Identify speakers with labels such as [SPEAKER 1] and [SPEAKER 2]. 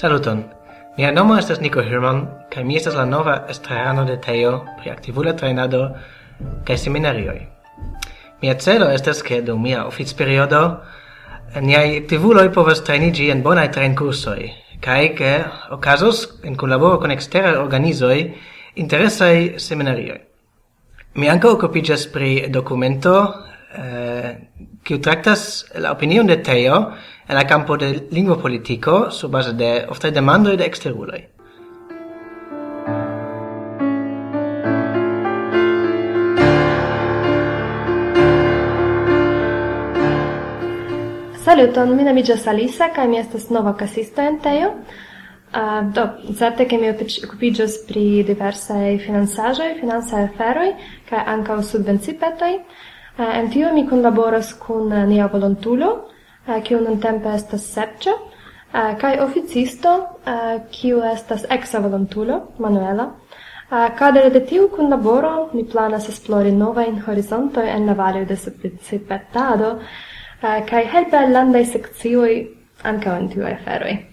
[SPEAKER 1] Saluton. Mia nomo estas Nico Hirman, kaj mi estas la nova estrarano de Teo pri aktivula trejnado kaj seminarioj. Mia celo estas ke dum mia oficperiodo niaj aktivuloj povas trejniĝi en bonaj trejnkursoj, kaj ke okazos en kunlaboro kun eksteraj organizoj interesaj seminarioj. Mi ankaŭ okupiĝas pri dokumento kiu traktas la opinion de Teo en la campo de lingvopolitiko sur base de oftaj demandoj de eksteruloj.
[SPEAKER 2] Saluton, mi nomiĝas Alisa kaj mi estas nova kasisto en Teo. Certe che mi occupiĝos pri diversaj financaĵoj, financaj aferoj kaj ankaŭ subvencipetoj. En tio mi kunlaboras kun nia volontulo, kiu nuntempe estas Sergio, kaj oficisto, kiu estas eksa volontulo, Manuela. Kadre de tiu kunlaboro mi planas esplori novajn horizontojn en la valio de subvencipetado, kaj helpi al landaj sekcioj ankaŭ en tiuj aferoj.